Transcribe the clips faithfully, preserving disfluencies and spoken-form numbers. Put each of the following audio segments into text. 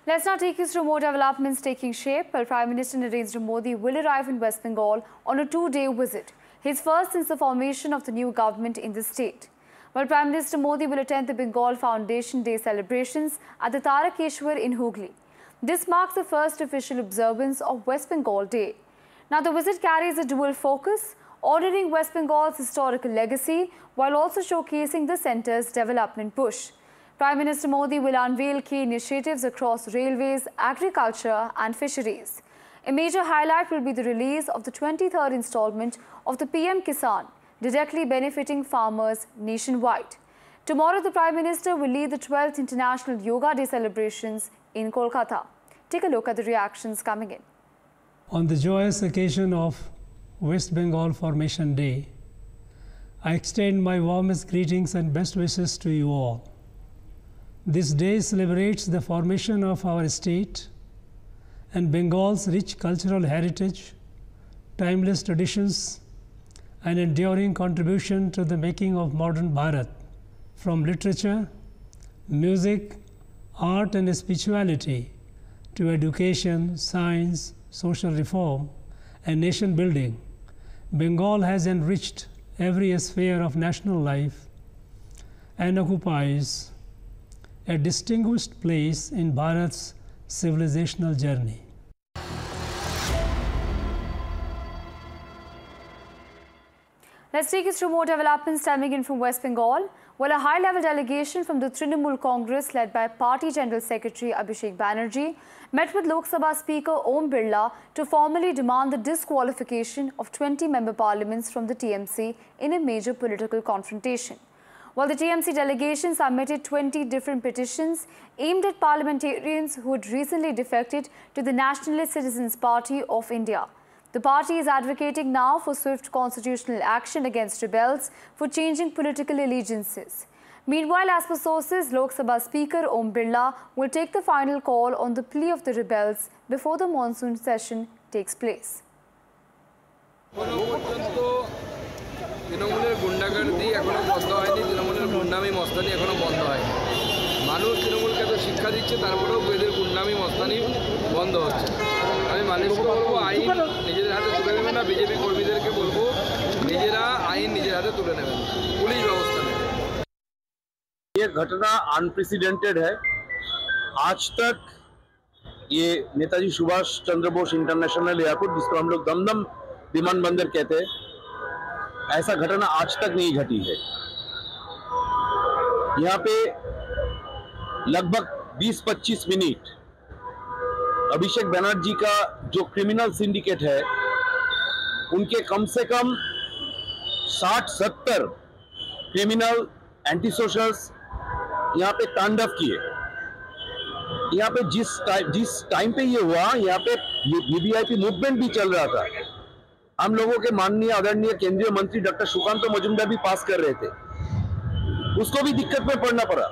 Let's now take you through more developments taking shape. Well, Prime Minister Narendra Modi will arrive in West Bengal on a two-day visit, his first since the formation of the new government in the state. Well, Prime Minister Modi will attend the Bengal Foundation Day celebrations at the Tarakeshwar in Hooghly. This marks the first official observance of West Bengal Day. Now, the visit carries a dual focus, honouring West Bengal's historical legacy while also showcasing the centre's development push. Prime Minister Modi will unveil key initiatives across railways, agriculture and fisheries. A major highlight will be the release of the twenty-third instalment of the P M Kisan, directly benefiting farmers nationwide. Tomorrow, the Prime Minister will lead the twelfth International Yoga Day celebrations in Kolkata. Take a look at the reactions coming in. On the joyous occasion of West Bengal Formation Day, I extend my warmest greetings and best wishes to you all. This day celebrates the formation of our state and Bengal's rich cultural heritage, timeless traditions, and enduring contribution to the making of modern Bharat, from literature, music, art and spirituality to education, science, social reform, and nation building. Bengal has enriched every sphere of national life and occupies a distinguished place in Bharat's civilizational journey. Let's take you through more developments stemming in from West Bengal. Well, a high-level delegation from the Trinamool Congress led by Party General Secretary Abhishek Banerjee met with Lok Sabha Speaker Om Birla to formally demand the disqualification of twenty member parliaments from the T M C in a major political confrontation. While the T M C delegation submitted twenty different petitions aimed at parliamentarians who had recently defected to the Nationalist Citizens Party of India. The party is advocating now for swift constitutional action against rebels for changing political allegiances. Meanwhile, as per sources, Lok Sabha Speaker Om Birla will take the final call on the plea of the rebels before the monsoon session takes place. তৃণমূলের গুন্ডাগর্দি এখনো বন্ধ হয়নি, তৃণমূলের গুন্ডামি মস্তানি এখনো বন্ধ হয়নি। মানুষ তৃণমূলকে তো শিক্ষা দিচ্ছে, তারপরেও এদের গুন্ডামি মস্তানি বন্ধ হচ্ছে। আমি মানুষকে বলবো আইন নিজেদের হাতে তুলে নেবেন না, বিজেপি কর্মীদেরকে বলবো নিজেরা আইন নিজের হাতে তুলে নেবেন, পুলিশ ব্যবস্থা নেবেন। ये घटना अनप्रेसिडेंटेड है। आज तक ये नेताजी सुभाष चंद्र बोस इंटरनेशनल एयरपोर्ट, जिसको हम लोग दमदम विमानबंदर कहते हैं, ऐसा घटना आज तक नहीं घटी है। यहाँ पे लगभग बीस पच्चीस मिनट अभिषेक बनर्जी का जो क्रिमिनल सिंडिकेट है, उनके कम से कम साठ सत्तर क्रिमिनल एंटी सोशल्स यहाँ पे तांडव किए। यहाँ पे जिस टाइम जिस टाइम पे ये हुआ, यहाँ पे वीवीआईपी मूवमेंट भी चल रहा था। हम लोगों के माननीय आदरणीय केंद्रीय मंत्री डॉक्टर सुकांत मजुमदार भी पास कर रहे थे, उसको भी दिक्कत में पड़ना पड़ा।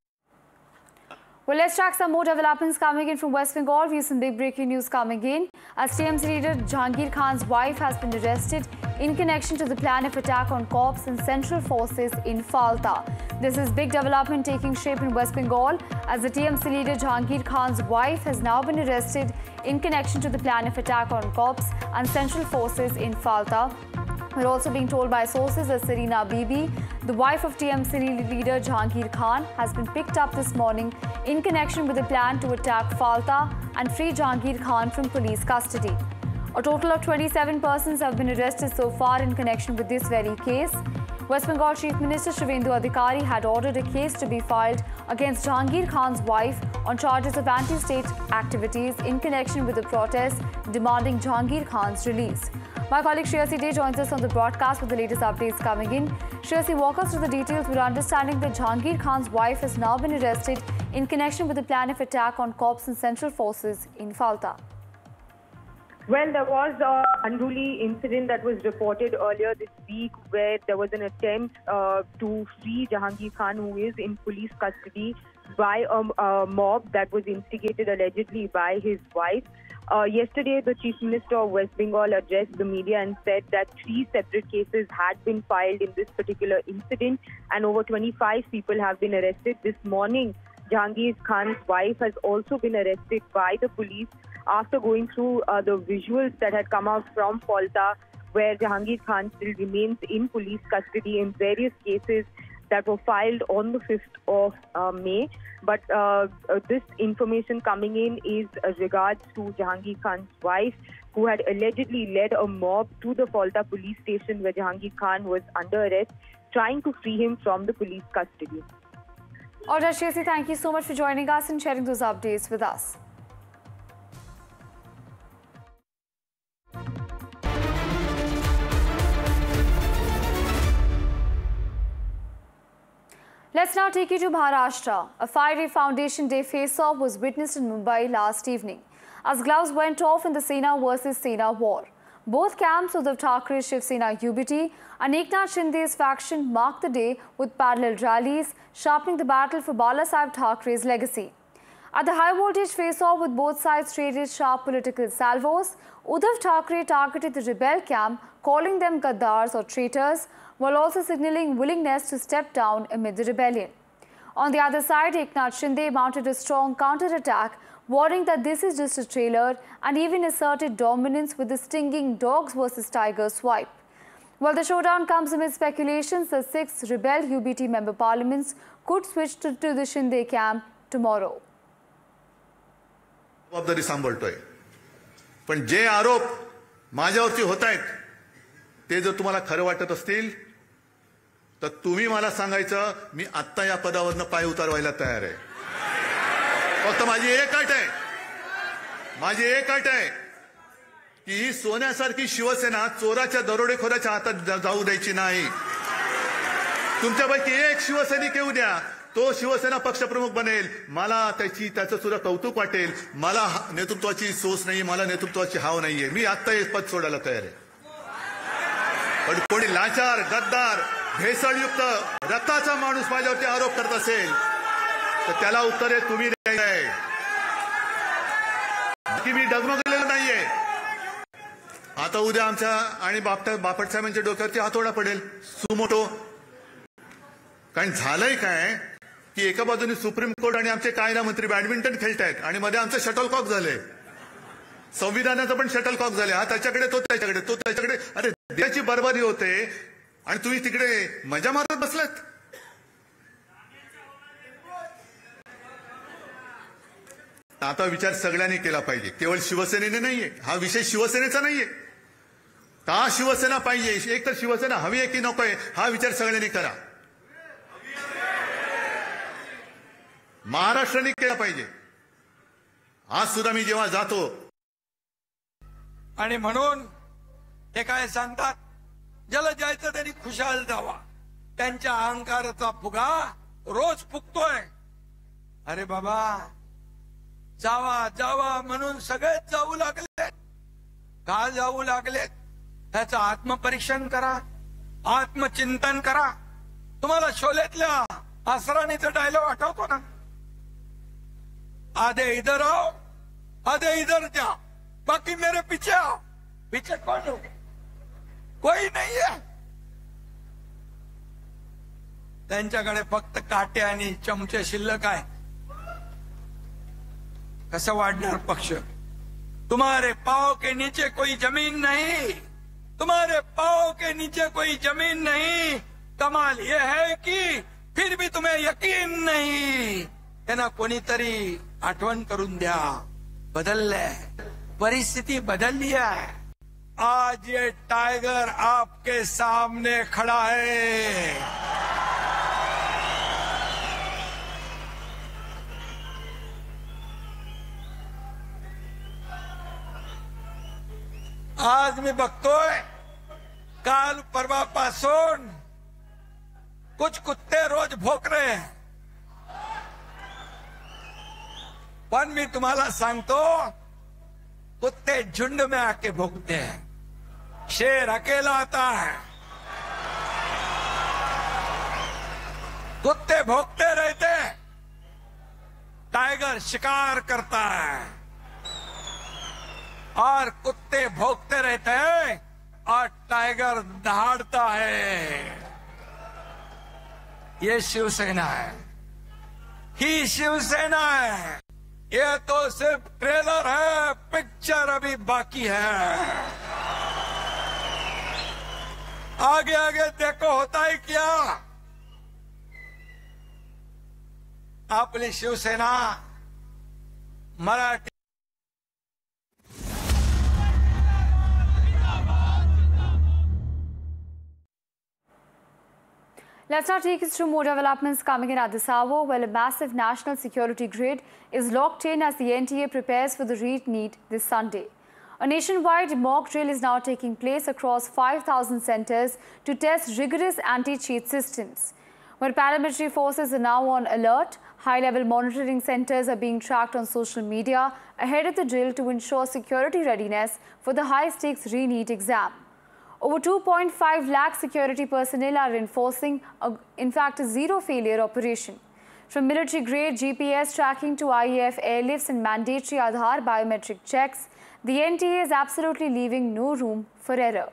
Well, let's track some more developments coming in from West Bengal. We have some big breaking news coming in. As T M C leader Jahangir Khan's wife has been arrested in connection to the plan of attack on cops and central forces in Falta. This is big development taking shape in West Bengal as the T M C leader Jahangir Khan's wife has now been arrested in connection to the plan of attack on cops and central forces in Falta. We're also being told by sources that Serena Bibi, the wife of T M C leader Jahangir Khan, has been picked up this morning in connection with a plan to attack Falta and free Jahangir Khan from police custody. A total of twenty-seven persons have been arrested so far in connection with this very case. West Bengal Chief Minister Shivendhu Adhikari had ordered a case to be filed against Jahangir Khan's wife on charges of anti-state activities in connection with the protest demanding Jahangir Khan's release. My colleague Shreyasi Day joins us on the broadcast with the latest updates coming in. Shreyasi, walk us through the details. We're understanding that Jahangir Khan's wife has now been arrested in connection with the plan of attack on cops and central forces in Falta. Well, there was an unruly incident that was reported earlier this week where there was an attempt uh, to free Jahangir Khan, who is in police custody, by a, a mob that was instigated allegedly by his wife. Uh, yesterday, the Chief Minister of West Bengal addressed the media and said that three separate cases had been filed in this particular incident and over twenty-five people have been arrested. This morning, Jahangir Khan's wife, has also been arrested by the police after going through uh, the visuals that had come out from Falta, where Jahangir Khan still remains in police custody in various cases that were filed on the fifth of uh, May. But uh, uh, this information coming in is uh, regards to Jahangir Khan's wife, who had allegedly led a mob to the Falta police station where Jahangir Khan was under arrest, trying to free him from the police custody. All right, Shresi, thank you so much for joining us and sharing those updates with us. Let's now take you to Maharashtra. A fiery Foundation Day face-off was witnessed in Mumbai last evening, as gloves went off in the Sena versus Sena war. Both camps of the Thackeray Shiv Sena U B T and Eknath Shinde's faction marked the day with parallel rallies, sharpening the battle for Balasaheb Thackeray's legacy. At the high-voltage face-off with both sides traded sharp political salvos, Uddhav Thackeray targeted the rebel camp, calling them gaddars or traitors, while also signalling willingness to step down amid the rebellion. On the other side, Eknath Shinde mounted a strong counter-attack, warning that this is just a trailer, and even asserted dominance with the stinging dogs versus tigers swipe. While the showdown comes amid speculations that six rebel U B T member parliaments could switch to, to the Shinde camp tomorrow. जबाबदारी सांभाळतोय, पण जे आरोप माझ्यावरती होतायत ते जर तुम्हाला खरं वाटत असतील तर तुम्ही मला सांगायचं, मी आत्ता या पदावरनं पाय उतारवायला तयार आहे. फक्त माझी एक अट आहे, माझी एक अट आहे की ही सोन्यासारखी शिवसेना चोराच्या दरोडेखोराच्या हातात जाऊ द्यायची नाही. तुमच्यापैकी एक शिवसैनिक येऊ द्या, तो शिवसेना पक्षप्रमुख बनेल, मला त्याची त्याचं सुद्धा कौतुक वाटेल. मला नेतृत्वाची सोच नाही, मला नेतृत्वाची हाव नाहीये. मी आत्ता हे पद सोडायला तयार आहे. पण कोणी लाचार, गद्दार, भेसळयुक्त रक्ताचा माणूस माझ्यावरती आरोप करत असेल तर त्याला उत्तरे तुम्ही द्यायचंय. की मी डगमगलेलो नाहीये. आता उद्या आमच्या आणि बापट साहेबांच्या डोक्यावरती हातोडा पडेल सुमोटो. कारण झालंय काय की एका बाजूने सुप्रीम कोर्ट आणि आमचे कायदा मंत्री बॅडमिंटन खेळतायत आणि मध्ये आमचं शटलकॉक झालंय. संविधानाचं पण शटलकॉक झाले. हा त्याच्याकडे, तो त्याच्याकडे, तो त्याच्याकडे. अरे देशाची बरबादी होते आणि तुम्ही तिकडे मजा मारत बसलात. आता विचार सगळ्यांनी केला पाहिजे, केवळ शिवसेनेने नाहीये. हा विषय शिवसेनेचा नाहीये. का शिवसेना पाहिजे, एक तर शिवसेना हवी आहे की नकोय, हा विचार सगळ्यांनी करा. महाराष्ट्राने केला पाहिजे. आज सुद्धा मी जेव्हा जातो आणि म्हणून ते काय सांगतात, ज्याला जायचं त्यांनी खुशाल जावा. त्यांच्या अहंकाराचा फुगा रोज फुगतोय. अरे बाबा, जावा जावा म्हणून सगळेच जाऊ लागले. का जाऊ लागले त्याचं आत्मपरीक्षण करा, आत्मचिंतन करा. तुम्हाला शोलेतल्या असराणीचा डायलॉग आठवतो ना, आधे इधर आओ, आधे इधर जाओ, बाकी मेरे पीछे आओ. पीछे कौन हो? कोई नहीं है. त्यांच्याकडे फक्त काटे आणि चमचे शिल्लक आहे. कसं वाढणार पक्ष? तुम्हारे पाव के नीचे कोई जमीन नहीं, तुम्हारे पाव के नीचे कोई जमीन नहीं. कमाल ये है कि फिर भी तुम्हें यकीन नहीं. त्यांना कोणीतरी आठवण करून द्या. बदललंय, परिस्थिती बदलली है. आज ये टाइगर आपके सामने खड़ा है. आज मी बघतोय, काल परवापासून कुछ कुत्ते रोज भोक रहे हैं. पण मी तुम्हाला सांगतो, कुत्ते झुंड में आके भोगते हैं, शेर अकेला आता है. कुत्ते भोगते रहते, टाइगर शिकार करता है. और कुत्ते भोगते रहते हैं और टाइगर दहाड़ता है. ये शिवसेना है. ही शिवसेना है। ये तो सिर्फ ट्रेलर है, पिक्चर अभी बाकी है। आगे आगे देखो होता है क्या। आपली Shiv Sena Marathi Let's now take us through more developments coming in at this hour. Well, a massive national security grid is locked in as the N T A prepares for the re-NEET this Sunday. A nationwide mock drill is now taking place across five thousand centres to test rigorous anti-cheat systems. Where paramilitary forces are now on alert, high-level monitoring centres are being tracked on social media ahead of the drill to ensure security readiness for the high-stakes re-NEET exam. Over two point five lakh security personnel are enforcing, a, in fact, a zero-failure operation. From military-grade G P S tracking to I A F airlifts and mandatory Aadhaar biometric checks, the N T A is absolutely leaving no room for error.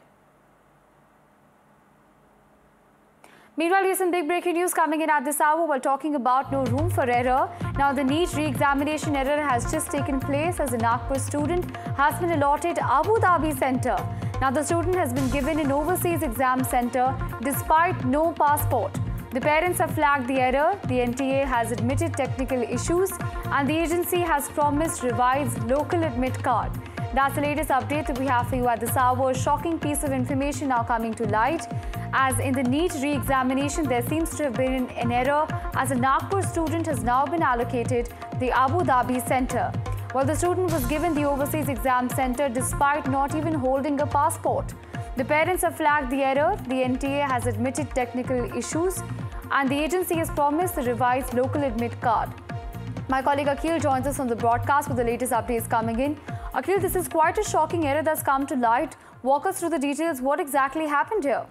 Meanwhile, here's some big breaking news coming in at this hour while talking about no room for error. Now, the NEET re-examination error has just taken place as a Nagpur student has been allotted Abu Dhabi Centre. Now, the student has been given an overseas exam centre despite no passport. The parents have flagged the error, the N T A has admitted technical issues, and the agency has promised revised local admit card. That's the latest update that we have for you at this hour. A shocking piece of information now coming to light. As in the NEET re-examination, there seems to have been an error as a Nagpur student has now been allocated the Abu Dhabi Centre. While the student was given the overseas exam centre despite not even holding a passport. The parents have flagged the error, the N T A has admitted technical issues, and the agency has promised the revised local admit card. My colleague Akhil joins us on the broadcast with the latest updates coming in. Akhil, this is quite a shocking error that's come to light. Walk us through the details. What exactly happened here?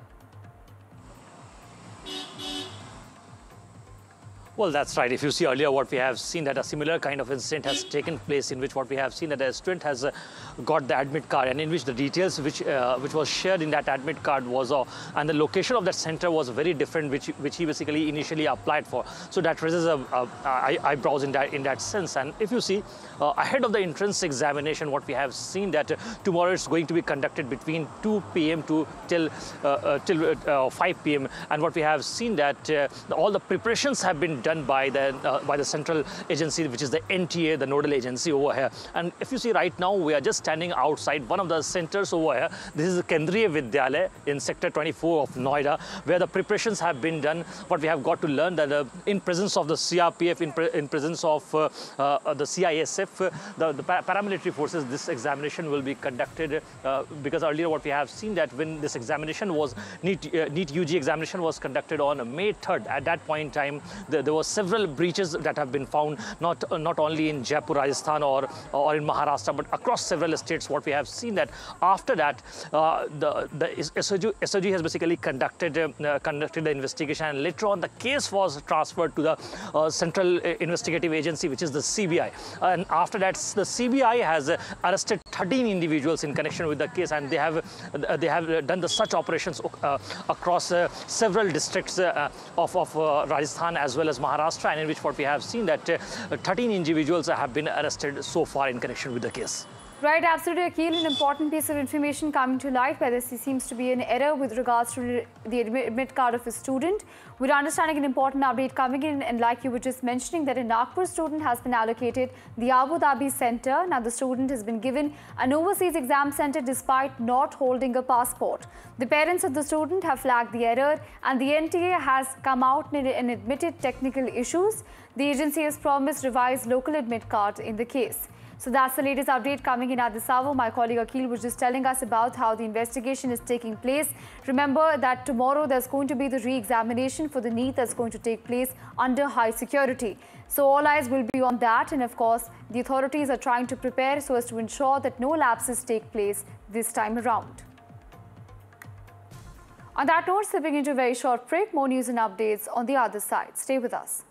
Well, that's right. If you see earlier what we have seen, that a similar kind of incident has taken place in which what we have seen that a student has uh, got the admit card, and in which the details which uh, which was shared in that admit card was uh, and the location of that center was very different, which which he basically initially applied for. So that raises a, a, a eyebrows in that in that sense. And if you see uh, ahead of the entrance examination, what we have seen that uh, tomorrow it's going to be conducted between two P M to till uh, uh, till uh, five P M and what we have seen that uh, all the preparations have been done by the uh, by the central agency, which is the N T A, the nodal agency over here. And if you see right now, we are just standing outside one of the centers over here. This is the Kendriya Vidyalaya in sector twenty-four of Noida, where the preparations have been done. What we have got to learn that uh, in presence of the C R P F, in, pre in presence of uh, uh, the C I S F, uh, the, the paramilitary forces, this examination will be conducted uh, because earlier what we have seen that when this examination was, NEET, uh, NEET U G examination was conducted on May third. At that point in time, the, there were several breaches that have been found, not uh, not only in Jaipur, Rajasthan or or in Maharashtra, but across several states. What we have seen that after that, uh, the the S O G, S O G has basically conducted uh, conducted the investigation, and later on the case was transferred to the uh, Central Investigative Agency, which is the C B I. And after that, the C B I has uh, arrested thirteen individuals in connection with the case, and they have uh, they have done the such operations uh, across uh, several districts uh, of of uh, Rajasthan as well as Maharashtra, and in which what we have seen that uh, thirteen individuals have been arrested so far in connection with the case. Right, absolutely, Akhil. An important piece of information coming to light where there seems to be an error with regards to the admit card of a student. We're understanding an important update coming in, and like you were just mentioning, that a Nagpur student has been allocated the Abu Dhabi Centre. Now, the student has been given an overseas exam centre despite not holding a passport. The parents of the student have flagged the error, and the N T A has come out and admitted technical issues. The agency has promised revised local admit card in the case. So that's the latest update coming in at this hour. My colleague Akhil was just telling us about how the investigation is taking place. Remember that tomorrow there's going to be the re-examination for the NEET that's going to take place under high security. So all eyes will be on that, and of course the authorities are trying to prepare so as to ensure that no lapses take place this time around. On that note, stepping into a very short break, more news and updates on the other side. Stay with us.